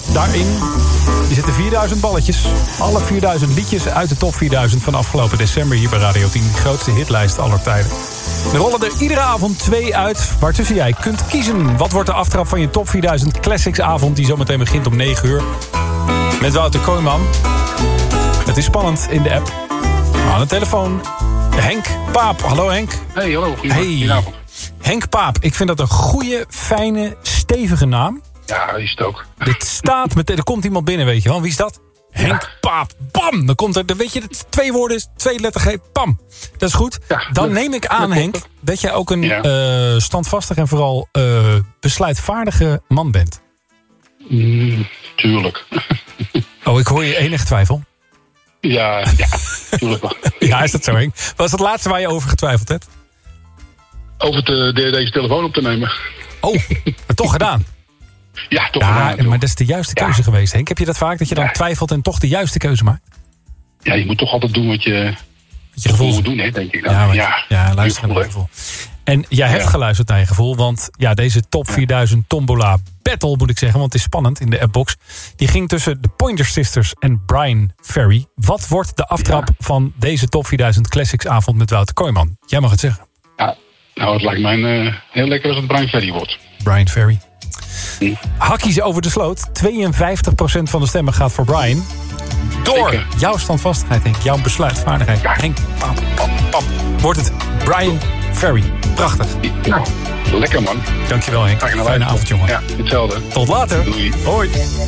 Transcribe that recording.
Daarin zitten 4000 balletjes. Alle 4000 liedjes uit de top 4000 van afgelopen december hier bij Radio 10. De grootste hitlijst aller tijden. Er rollen er iedere avond 2 uit, waartussen jij kunt kiezen. Wat wordt de aftrap van je top 4000 Classics avond die zometeen begint om 9 uur. Met Wouter Kooijman. Het is spannend in de app. Aan de telefoon. Henk Paap. Hallo Henk. Hey, hallo. Goedenavond. Henk Paap, ik vind dat een goede, fijne, stevige naam. Ja, is het ook. Dit staat meteen, er komt iemand binnen, weet je wel. Wie is dat? Ja. Henk Paap. Bam! Dan komt er, weet je, 2 woorden, 2 lettergrepen. Bam! Dat is goed. Ja, dan neem ik aan, Henk, dat jij ook een standvastig en vooral besluitvaardige man bent. Tuurlijk. Oh, ik hoor je enige twijfel. Ja, tuurlijk wel. Ja, is dat zo, Henk? Wat is het laatste waar je over getwijfeld hebt? Over deze telefoon op te nemen. Oh, maar toch gedaan? Ja, toch gedaan. Maar dat is de juiste keuze geweest, Henk. Heb je dat vaak, dat je dan twijfelt en toch de juiste keuze maakt? Ja, je moet toch altijd doen wat je gevoel moet doen, hè, denk ik. Ja, luister naar je gevoel. En jij hebt geluisterd naar je gevoel, want deze top 4000 Tombola Battle, moet ik zeggen, want het is spannend in de appbox. Die ging tussen de Pointer Sisters en Bryan Ferry. Wat wordt de aftrap van deze top 4000 Classics avond met Wouter Kooijman? Jij mag het zeggen. Ja, nou, het lijkt mij heel lekker als het Bryan Ferry wordt. Bryan Ferry. Hakkies over de sloot. 52% van de stemmen gaat voor Bryan. Door jouw standvastigheid, Henk. Jouw besluitvaardigheid. Ja. Henk, pam. Wordt het Bryan Ferry. Prachtig. Nou, lekker man. Dankjewel Henk. Fijne avond, jongen. Ja, hetzelfde. Tot later. Doei. Hoi.